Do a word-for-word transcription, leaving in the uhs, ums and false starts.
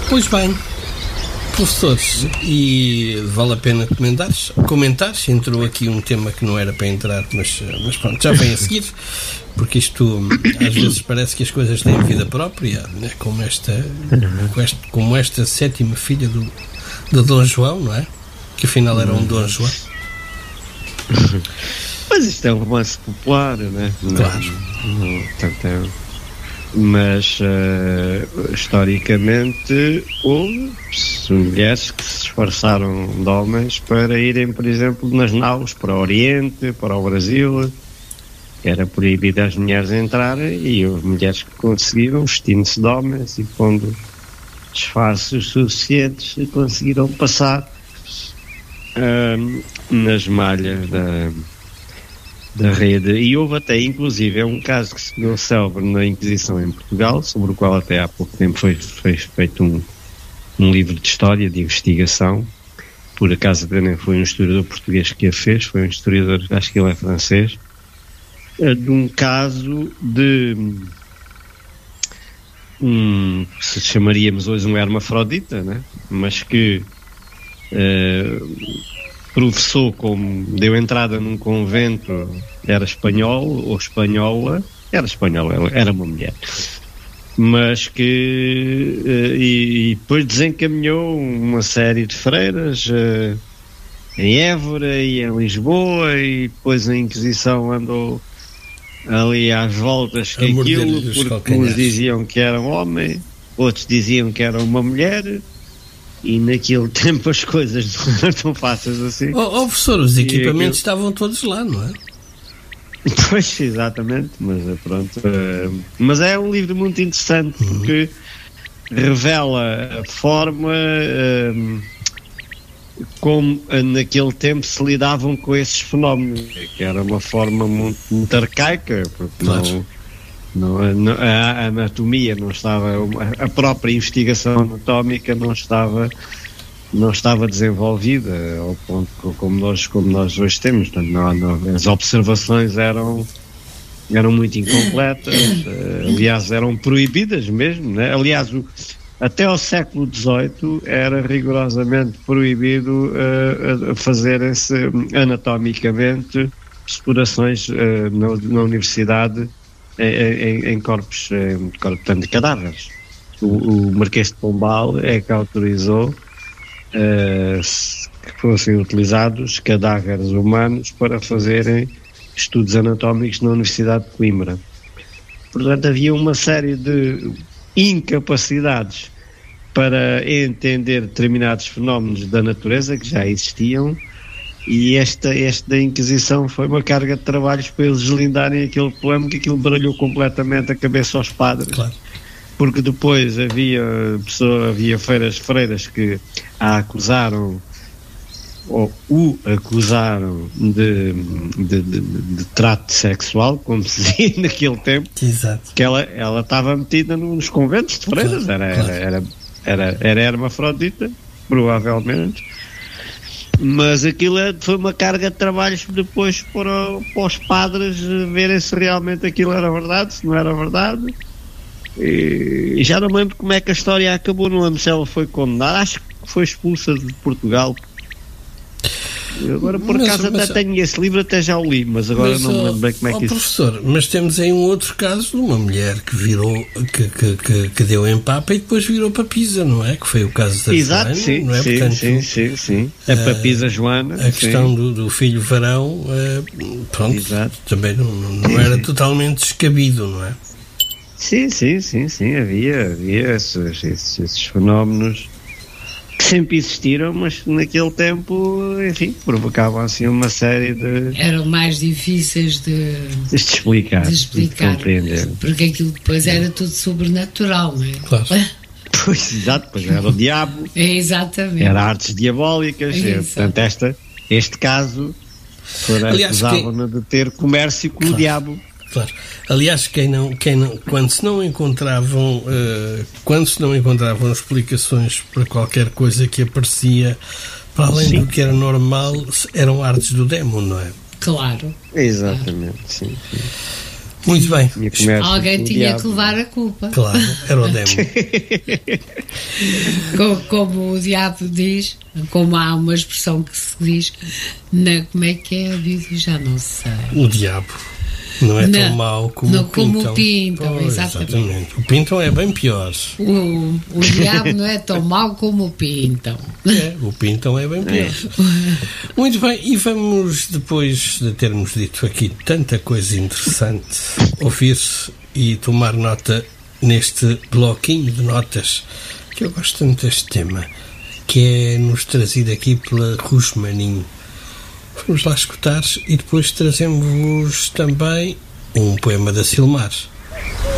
Pois bem, professores, e vale a pena comentar, comentar, entrou aqui um tema que não era para entrar, mas, mas pronto, já vem a seguir, porque isto às vezes parece que as coisas têm vida própria, né? como, esta, como, esta, como esta sétima filha do, do Dom João, não é? Que afinal era um Dom João. Mas isto é um romance popular, né? Claro. Não, não, portanto, é... Mas uh, historicamente houve mulheres que se esforçaram de homens para irem, por exemplo, nas naus para o Oriente, para o Brasil. Era proibido as mulheres entrarem, e houve mulheres que conseguiram, vestindo-se de homens e pondo disfarces suficientes, e conseguiram passar uh, nas malhas da da rede. E houve até, inclusive, é um caso que se tornou célebre na Inquisição em Portugal, sobre o qual até há pouco tempo foi, foi feito um, um livro de história, de investigação. Por acaso até nem foi um historiador português que a fez, foi um historiador, acho que ele é francês, de um caso de um, se chamaríamos hoje um hermafrodita, né? Mas que uh, professou, como deu entrada num convento, era espanhol ou espanhola, era espanhola, era uma mulher, mas que uh, e, e depois desencaminhou uma série de freiras uh, em Évora e em Lisboa, e depois a Inquisição andou ali às voltas com aquilo, porque uns diziam que era um homem, outros diziam que era uma mulher. E naquele tempo as coisas não eram tão fáceis assim. Oh, oh professor, os equipamentos aquilo... estavam todos lá, não é? Pois, exatamente, mas pronto. Uh, mas é um livro muito interessante, porque uhum. revela a forma uh, como uh, naquele tempo se lidavam com esses fenómenos, que era uma forma muito, muito arcaica, porque claro. não... Não, não, a anatomia não estava, a própria investigação anatómica não estava, não estava desenvolvida ao ponto como nós, como nós hoje temos. Portanto, não, não, as observações eram, eram muito incompletas, aliás, eram proibidas mesmo, né? Aliás, o, até ao século dezoito era rigorosamente proibido uh, fazerem-se anatomicamente explorações uh, na, na universidade Em, em corpos, em, portanto, de cadáveres. O, o Marquês de Pombal é que autorizou uh, que fossem utilizados cadáveres humanos para fazerem estudos anatómicos na Universidade de Coimbra. Portanto, havia uma série de incapacidades para entender determinados fenómenos da natureza que já existiam. E esta, esta Inquisição foi uma carga de trabalhos para eles deslindarem aquele problema, que aquilo baralhou completamente a cabeça aos padres. Claro. Porque depois havia, pessoa, havia freiras, freiras que a acusaram, ou o acusaram de, de, de, de trato sexual, como se dizia naquele tempo. Exato. Que ela, ela estava metida nos conventos de freiras, claro, era, claro. era, era, era, era hermafrodita, provavelmente. Mas aquilo foi uma carga de trabalhos depois para, para os padres verem se realmente aquilo era verdade, se não era verdade. E, e já não me lembro como é que a história acabou, não lembro se ela foi condenada, acho que foi expulsa de Portugal. Agora, por mas, acaso, mas, até tenho esse livro, até já o li, mas agora mas, não me lembro bem como é que oh, isso... professor, mas temos aí um outro caso de uma mulher que virou, que, que, que, que deu em Papa e depois virou papisa, não é? Que foi o caso da Exato, Joana, sim, não é? sim, Portanto, sim, sim, sim. A papisa Joana. A questão do, do filho varão, uh, pronto, Exato. também não, não era totalmente descabido, não é? Sim, sim, sim, sim, havia, havia esses, esses, esses fenómenos que sempre existiram, mas naquele tempo, enfim, provocavam assim uma série de... Eram mais difíceis de, de explicar, de explicar, de compreender. Porque aquilo depois era tudo sobrenatural, não é? Claro. Pois, exato, pois era o diabo. É, exatamente. Era artes diabólicas, é, portanto, esta, este caso, acusavam-na de ter comércio com claro. o diabo. Claro. Aliás, quem não, quem não, quando se não encontravam, uh, quando se não encontravam explicações para qualquer coisa que aparecia, para além sim. do que era normal, eram artes do demo, não é? Claro. Exatamente, claro. sim, sim. Muito bem. Alguém tinha que levar a culpa. Claro, era o demo. como, como o diabo diz, como há uma expressão que se diz, na, como é que é a Bíblia? Já não sei. O diabo. Não é não, tão mau como não o Pinton. Como o Pinton, pois, exatamente. exatamente. O Pinton é bem pior. O, o diabo não é tão mau como o Pinton. É, o Pinton é bem pior. É. Muito bem, e vamos, depois de termos dito aqui tanta coisa interessante, ouvir-se e tomar nota neste bloquinho de notas, que eu gosto tanto deste tema, que é nos trazido aqui pela Rusmaninho. Vamos lá escutar e depois trazemos-vos também um poema da Silmar.